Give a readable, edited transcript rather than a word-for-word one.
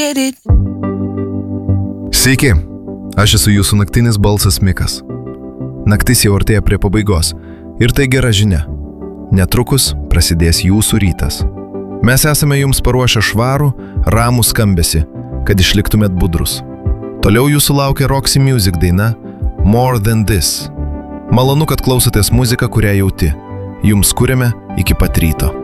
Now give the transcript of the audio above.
Sveiki, aš esu jūsų naktinis balsas Mikas. Naktis jau artėja prie pabaigos ir tai gera žinia. Netrukus prasidės jūsų rytas. Mes esame jums paruošę švarų, ramų skambesį, kad išliktumėt budrus. Toliau jūsų laukia Roxy Music daina More Than This. Malonu, kad klausotės muziką, kurią jauti. Jums kuriame iki pat ryto.